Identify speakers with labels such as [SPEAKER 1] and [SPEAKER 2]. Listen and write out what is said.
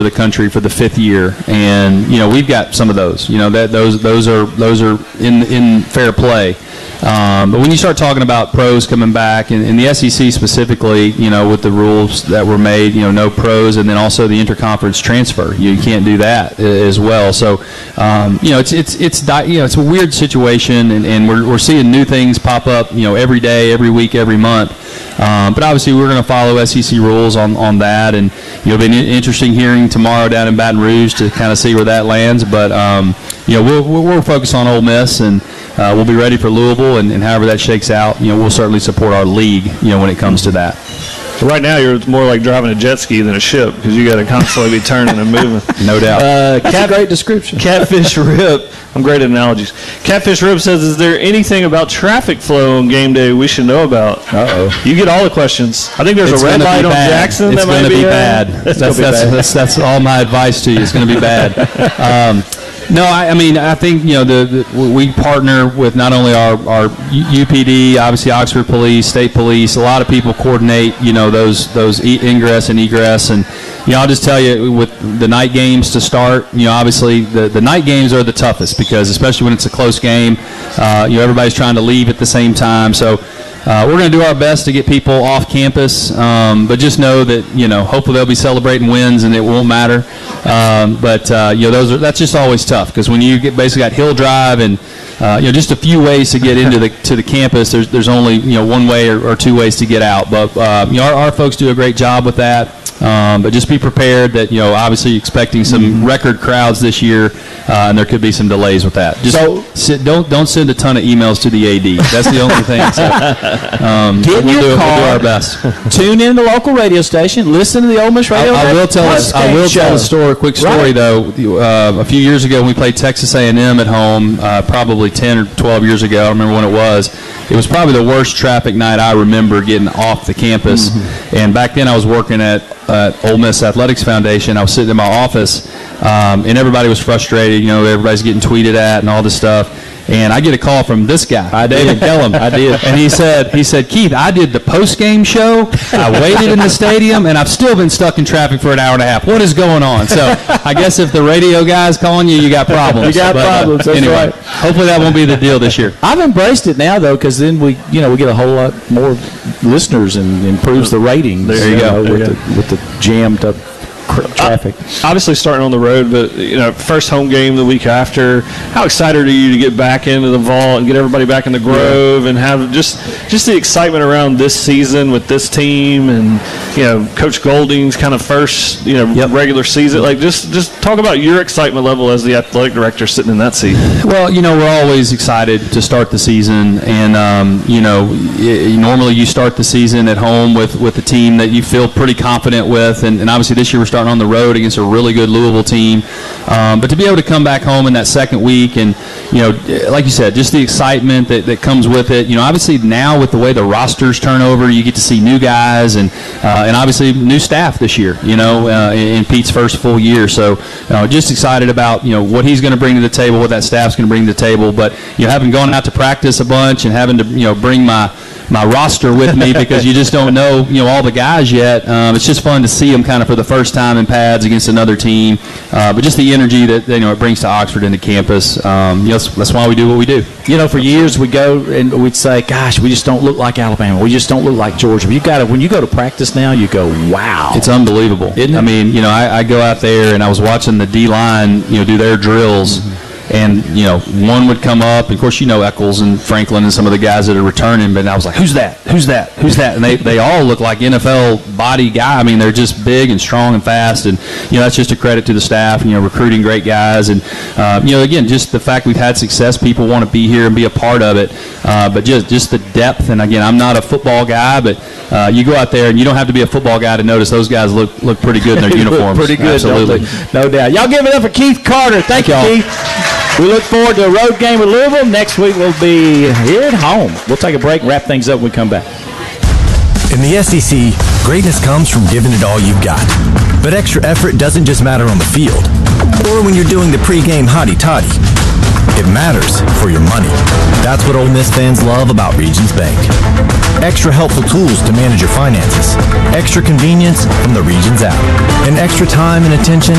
[SPEAKER 1] the country for the 5th year, and we've got some of those. Those are in fair play. But when you start talking about pros coming back, and the SEC specifically, with the rules that were made, no pros, and then also the interconference transfer, you can't do that as well. So, it's a weird situation, and we're seeing new things pop up, every day, every week, every month. But obviously, we're going to follow SEC rules on that, and it'll be an interesting hearing tomorrow down in Baton Rouge to kind of see where that lands. But we'll focus on Ole Miss, and we'll be ready for Louisville, and however that shakes out, we'll certainly support our league, when it comes to that.
[SPEAKER 2] So right now, you're more like driving a jet ski than a ship because you got to constantly be turning and moving.
[SPEAKER 1] No doubt.
[SPEAKER 3] That's a great description.
[SPEAKER 2] Catfish Rip. I'm great at analogies. Catfish Rip says, is there anything about traffic flow on game day we should know about?
[SPEAKER 1] Uh-oh.
[SPEAKER 2] You get all the questions. I think there's a red light on Jackson.
[SPEAKER 1] It's going to be bad. That's all my advice to you. It's going to be bad. No, I think we partner with not only our UPD, obviously Oxford Police, State Police. A lot of people coordinate those ingress and egress, and I'll just tell you, with the night games to start, obviously the night games are the toughest because especially when it's a close game, everybody's trying to leave at the same time. So we're going to do our best to get people off campus, but just know that hopefully they'll be celebrating wins and it won't matter. That's just always tough because when you basically got Hill Drive and just a few ways to get into the campus, there's only one way or two ways to get out. But our folks do a great job with that. But just be prepared that obviously expecting some record crowds this year, and there could be some delays with that. Don't send a ton of emails to the AD. That's the only thing. So,
[SPEAKER 3] get in your car.
[SPEAKER 1] We'll do our best.
[SPEAKER 3] Tune in to the local radio station. Listen to the Ole Miss radio.
[SPEAKER 1] I will tell a quick story though. A few years ago when we played Texas A&M at home, probably 10 or 12 years ago, I don't remember when it was. It was probably the worst traffic night I remember getting off the campus. Mm-hmm. And back then I was working at Ole Miss Athletics Foundation. I was sitting in my office, and everybody was frustrated. Everybody's getting tweeted at and all this stuff. And I get a call from this guy, David Kellum.
[SPEAKER 3] I did.
[SPEAKER 1] And he said, Keith, I did the post-game show. I waited in the stadium, and I've still been stuck in traffic for an hour and a half. What is going on? So I guess if the radio guy's calling you, you got problems.
[SPEAKER 3] You got problems. That's
[SPEAKER 1] anyway,
[SPEAKER 3] right.
[SPEAKER 1] Hopefully that won't be the deal this year.
[SPEAKER 3] I've embraced it now, though, because then we get a whole lot more listeners and improves the ratings.
[SPEAKER 1] There you go.
[SPEAKER 3] With the jammed up traffic.
[SPEAKER 2] Obviously starting on the road, but first home game the week after. How excited are you to get back into the vault and get everybody back in the Grove and have just the excitement around this season with this team and Coach Golding's kind of first regular season? Like just talk about your excitement level as the athletic director sitting in that seat.
[SPEAKER 1] Well, we're always excited to start the season, and normally you start the season at home with a team that you feel pretty confident with, and obviously this year we're starting on the road against a really good Louisville team. But to be able to come back home in that second week and, like you said, just the excitement that comes with it. Obviously now with the way the rosters turn over, you get to see new guys and obviously new staff this year, in Pete's first full year. So just excited about, what he's going to bring to the table, what that staff's going to bring to the table. But, having gone out to practice a bunch and having to, bring my roster with me because you just don't know, all the guys yet. It's just fun to see them kind of for the first time in pads against another team. But just the energy that it brings to Oxford and to campus. That's why we do what we do.
[SPEAKER 3] For years we go and we'd say, gosh, we just don't look like Alabama. We just don't look like Georgia. But when you go to practice now, you go, wow.
[SPEAKER 1] It's unbelievable.
[SPEAKER 3] Isn't it?
[SPEAKER 1] I mean, I go out there and I was watching the D-line, do their drills. Mm-hmm. And, one would come up. Of course, Eccles and Franklin and some of the guys that are returning. But I was like, who's that? Who's that? Who's that? And they all look like NFL body guy. I mean, they're just big and strong and fast. And, that's just a credit to the staff, recruiting great guys. And, again, just the fact we've had success, people want to be here and be a part of it. But just the depth. And, again, I'm not a football guy, but you go out there and you don't have to be a football guy to notice those guys look pretty good in their uniforms.
[SPEAKER 3] Pretty good.
[SPEAKER 1] Absolutely.
[SPEAKER 3] No doubt. Y'all give it up for Keith Carter. Thank you, Keith. We look forward to a road game with Louisville. Next week we'll be here at home. We'll take a break and wrap things up when we come back.
[SPEAKER 4] In the SEC, greatness comes from giving it all you've got. But extra effort doesn't just matter on the field or when you're doing the pregame hotty-toddy. It matters for your money. That's what Ole Miss fans love about Regions Bank. Extra helpful tools to manage your finances, extra convenience from the Regions app, and extra time and attention